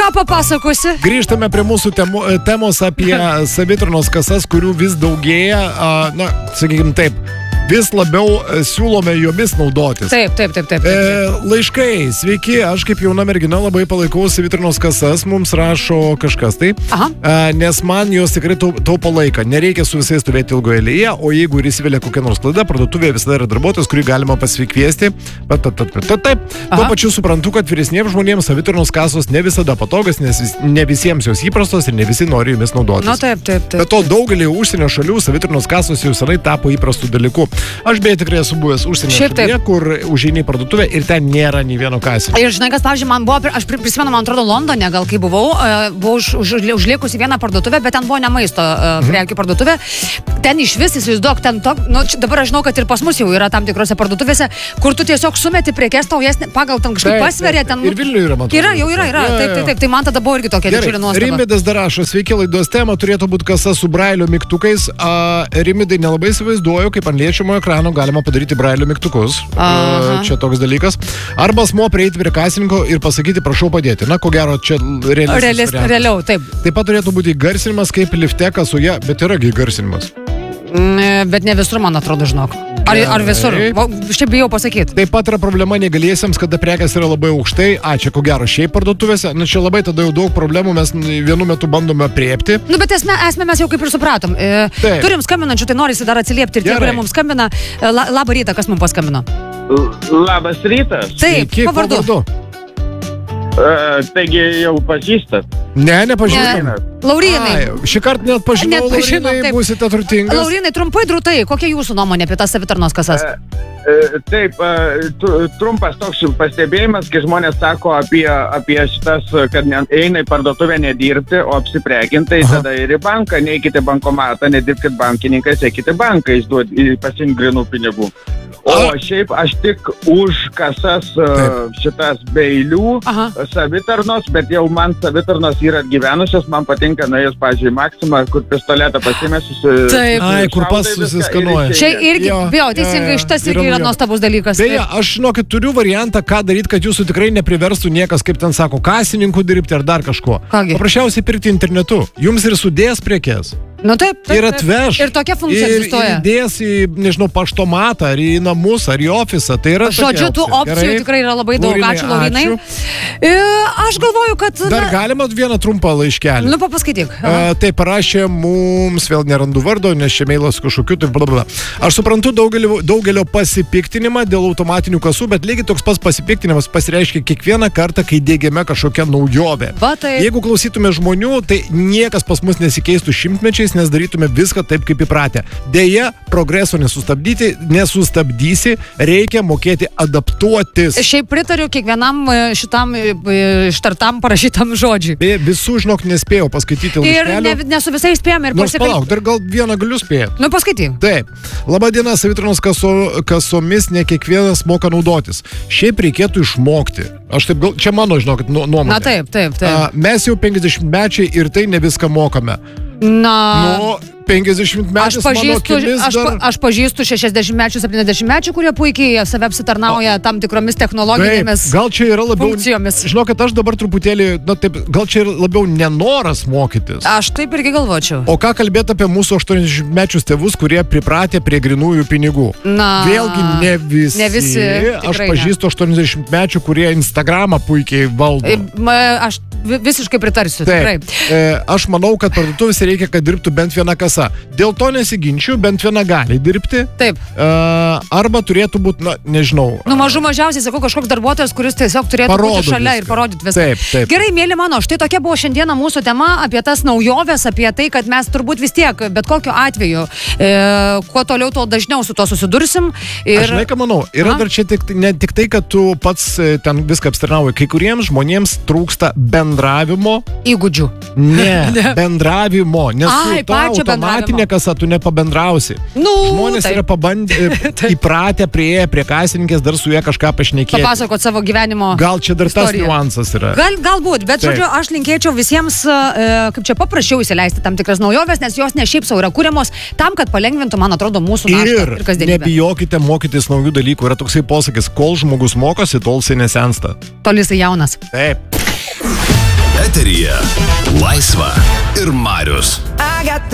Ką papasakosi? Grįžtame prie mūsų temos apie savitarnos kasas, kurių vis daugėja, sakykime taip, vis labiau siūlome jomis naudotis. Taip. Laiškai, sveiki, aš kaip jauna mergina labai palaikau savitarnos kasas, mums rašo kažkas tai, nes man jos tikrai taupo laiką, nereikia su visais stovėti ilgoje eilėje, o jeigu ir įsivelia kokia nors klaida, parduotuvėje visada yra darbuotojas, kurį galima pasikviesti. Taip. Tuo pačiu suprantu, kad vyresniems žmonėms savitarnos kasos ne visada patogas, nes ne visiems jos įprastos ir ne visi nori jomis naudotis. Taip. Bet to daugelį užsienio šalių savitarnos kasos jau senai tapo įprastų dalykų. Aš beje tikrai esu buvęs užsienio šalyje, kur užeini į parduotuvę ir ten nėra nei vieno kasinio. Ir žinai, kas, pavyzdžiui, man buvo, aš prisimenu, man atrodo, Londone, gal kai buvau užlikusi vieną parduotuvę, bet ten buvo ne maisto prekių parduotuvė. Ten iš vis įsivaizduok, dabar aš žinau, kad ir pas mus jau yra tam tikrose parduotuvėse, kur tu tiesiog sumeti prekes, tau jas pagal ten kažkaip pasveria. Ir Vilniuje yra, man atrodo. Yra. Taip. Tai man tada buvo irgi tokia didžiulė nuostaba. Rimvydas dar rašo, sveiki, laidos tema turėtų būti kasa su brailio mygtukais. Rimvydai, nelabai įsivaizduoju, kaip ant liečiamo ekrano galima padaryti brailio mygtukus. Čia toks dalykas. Arba asmuo prieiti prie kasininko ir pasakyti, prašau padėti. Na, ko gero, čia realiau, taip. Taip pat turėtų būti įgarsinimas kaip lifte kasoje, bet yra įgarsinimas. Bet ne visur, man atrodo, žinok. Ar visur? Šiaip bijau pasakyti. Taip pat yra problema negalėsiams, kada prekės yra labai aukštai. Čia ko gero šiaip parduotuvėse. Čia labai tada jau daug problemų mes vienu metu bandome priepti. Bet esmę mes jau kaip ir supratom. Turim skambinančių, tai norisi dar atsiliepti ir tie, kurie mums skambina. Labą rytą, kas mums paskambino? Labas rytas. Taip, pavardu. Taigi jau pažįstat? Ne, nepažįstam. Laurynai. Šį kartą net pažinau, Laurynai, būsite turtingas. Laurynai, trumpai drūtai, kokia jūsų nuomonė apie tas savitarnos kasas? Taip, trumpas toks pastebėjimas, kai žmonės sako apie šitas, kad eina į parduotuvę nedirbti, o apsiprekintai, tada ir į banką, neikite bankomatą, nedirbkite bankininkais, eikite banką, pasiimti grinų pinigų. O šiaip aš tik už kasas šitas be eilių savitarnos, bet jau man savitarnos yra atgyvenusios, man patinka nuėjus, pavyzdžiui, Maxima, kur pistoletą pasimėsiu. Kur pas susiskanuoja. Čia irgi, teisingai, šitas irgi yra nuostabus dalykas. Beje, aš žinokit, turiu variantą, ką daryti, kad jūsų tikrai nepriverstų niekas, kaip ten sako, kasininkų dirbti ar dar kažko. Paprasčiausiai pirkti internetu. Jums ir sudės prekes. Taip. Ir atveš. Ir tokia funkcija egzistuoja. Ir įdės į, nežinau, paštomatą, ar į namus, ar į ofisą. Tai yra žodžiu, tų opcijų tikrai yra labai daug. Ačiū, Laurynai. Aš galvoju, kad... Dar galima vieną trumpą laiškelį. Paskaityk. Tai parašė mums, vėl nerandu vardo, nes čia meilas kažkokiu, tai blablabla. Aš suprantu daugelio pasipiktinimą dėl automatinių kasų, bet lygiai toks pats pasipiktinimas pasireiškia kiekvieną kartą, kai diegiame kažkokią naujovę. Jeigu klausytume žmonių, tai niekas pas mus nesikeistų šimtmečiais, nes darytume viską taip, kaip įpratę. Deja, progreso nesustabdysi, reikia mokėti adaptuotis. Šiaip pritariu kiekvienam šitam ištartam parašytam žodžiui. Visų, žinok, nespėjau paskaityti laiškelio. Ir ne su visais spėjom. Nors palauk, dar gal vieną galiu spėti. Paskaityk. Taip. Labadiena, savitarnos kasomis ne kiekvienas moka naudotis. Šiaip reikėtų išmokti. Aš taip, čia mano, žinokit, nuomonė. Na taip. Mes jau 50-mečiai ir tai ne viską mokame. 50-mečius mano akimis dar... Aš pažįstu 60-mečių, 70-mečių, kurie puikiai save apsitarnauja tam tikromis technologinėmis gal čia yra labiau funkcijomis. Žinokit, aš dabar truputėlį, gal čia yra labiau nenoras mokytis. Aš taip irgi galvočiau. O ką kalbėti apie mūsų 80-mečius tėvus, kurie pripratę prie grinųjų pinigų? Vėlgi ne visi. Aš pažįstu 80-mečių, kurie Instagramą puikiai valdo. Aš visiškai pritarsiu, tikrai. Aš manau, kad parduotuvėse reikia, kad dirbtų bent viena kasa. Dėl to nesiginčiu, bent viena gali dirbti. Taip. Arba turėtų būti, nežinau. Mažiausiai, sakau, kažkoks darbuotojas, kuris tiesiog turėtų būti šalia ir parodyti viską. Taip. Gerai, mėly mano, štai tokia buvo šiandieną mūsų tema apie tas naujoves, apie tai, kad mes turbūt vis tiek, bet kokiu atveju, kuo toliau, tuo dažniau su to susidursim. Aš žinai, ką manau, yra dar čia ne tik tai, kad tu pats ten viską apsitarnauji. Kai kuriems žmonėms trūksta bendravimo įgūdžių. Ne, bendravimo, nes su ta automatinė kasa tu nepabendrausi. Žmonės yra įpratę prie kasininkės dar su ja kažką pašnekėti. Papasakot savo gyvenimo gal čia dar tas niuansas yra. Galbūt, bet žodžiu, aš linkėčiau visiems, kaip čia paprasčiau įsileisti tam tikras naujoves, nes jos ne šiaip savo yra kuriamos tam, kad palengvintų, man atrodo, mūsų naštą ir kasdienybę. Ir nebijokite mokytis naujų dalykų. Yra toksai posakis, kol žmogus mokosi, tol jisai nesensta. Tol jisai jaunas. Taip. Eteryje Laisva ir Marius.